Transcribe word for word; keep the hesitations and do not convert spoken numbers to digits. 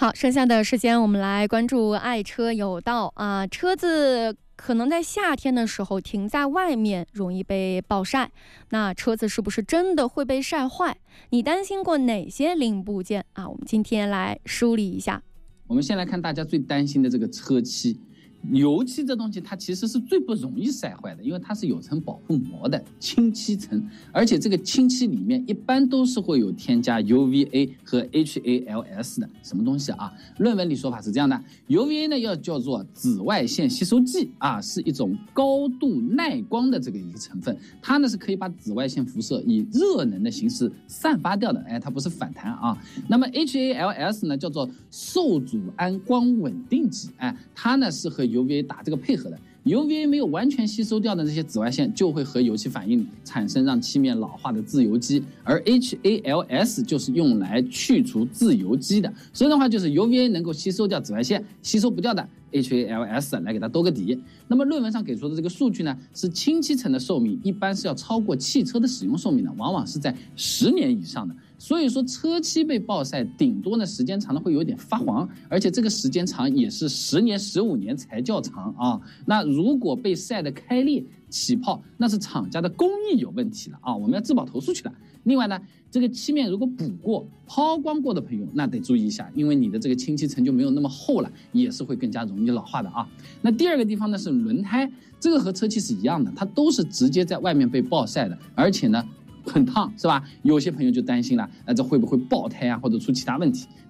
好，剩下的时间我们来关注爱车有道啊，车子可能在夏天的时候停在外面容易被暴晒，那车子是不是真的会被晒坏？你担心过哪些零部件啊？我们今天来梳理一下。 我们先来看大家最担心的这个车漆。油漆这东西它其实是最不容易晒坏的，因为它是有层保护膜的清漆层，而且这个清漆里面一般都是会有添加 U V A 和 H A L S 的什么东西啊？论文里说法是这样的 ，U V A 呢要叫做紫外线吸收剂啊，是一种高度耐光的这个一个成分，它呢是可以把紫外线辐射以热能的形式散发掉的，哎，它不是反弹啊。那么 H A L S 呢叫做受阻胺光稳定剂，哎，它呢是和 U V A 打这个配合的 ，U V A 没有完全吸收掉的这些紫外线，就会和油漆反应，产生让漆面老化的自由基，而 H A L S 就是用来去除自由基的。所以的话，就是 U V A 能够吸收掉紫外线，吸收不掉的 H A L S 来给它兜个底。那么论文上给出的这个数据呢，是清漆层的寿命一般是要超过汽车的使用寿命的，往往是在十年以上的。所以说车漆被暴晒，顶多呢时间长了会有点发黄，而且这个时间长也是十年、十五年才叫长啊。那如果被晒得开裂、起泡，那是厂家的工艺有问题了啊，我们要质保投诉去了。另外呢，这个漆面如果补过、抛光过的朋友，那得注意一下，因为你的这个清漆层就没有那么厚了，也是会更加容易老化的啊。那第二个地方呢是轮胎，这个和车漆是一样的，它都是直接在外面被暴晒的，而且呢很烫，是吧？有些朋友就担心了，那这会不会爆胎啊，或者出其他问题？